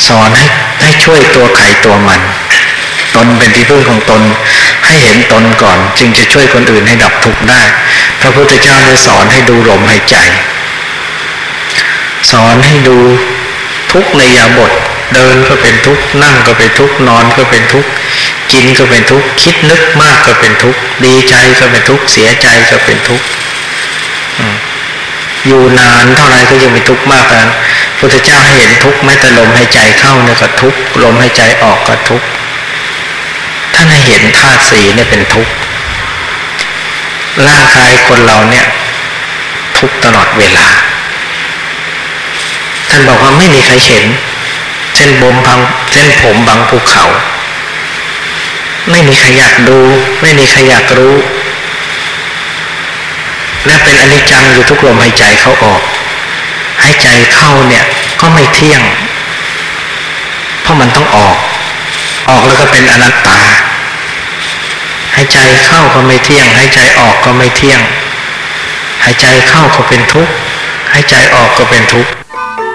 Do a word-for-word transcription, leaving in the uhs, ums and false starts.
สอนให้ให้ช่วยตัวใครตัวมันตนเป็นที่พึ่งของตนให้เห็นตนก่อนจึงจะช่วยคนอื่นให้ดับทุกข์ได้พระพุทธเจ้าได้สอนให้ดูลมหายใจสอนให้ดูทุกในยาบทเดินก็เป็นทุกข์นั่งก็เป็นทุกข์นอนก็เป็นทุกข์กินก็เป็นทุกข์คิดนึกมากก็เป็นทุกข์ดีใจก็เป็นทุกข์เสียใจก็เป็นทุกข์อยู่นานเท่าไรก็ยังเป็นทุกข์มากกันพุทธเจ้าให้เห็นทุกข์แม้แต่ลมหายใจเข้าเนี่ยก็ทุกข์ลมหายใจออกก็ทุกข์ท่านให้เห็นธาตุสี่เนี่ยเป็นทุกข์ร่างกายคนเราเนี่ยทุกข์ตลอดเวลาท่านบอกว่าไม่มีใครเห็นเส้นผมบางเส้นผมบางภูเขาไม่มีใครอยากดูไม่มีใครอยากรู้และเป็นอนิจจังอยู่ทุกลมหายใจเข้าออกหายใจเข้าเนี่ยก็ไม่เที่ยงเพราะมันต้องออกออกแล้วก็เป็นอนัตตาหายใจเข้าก็ไม่เที่ยงหายใจออกก็ไม่เที่ยงหายใจเข้าก็เป็นทุกข์หายใจออกก็เป็นทุกข์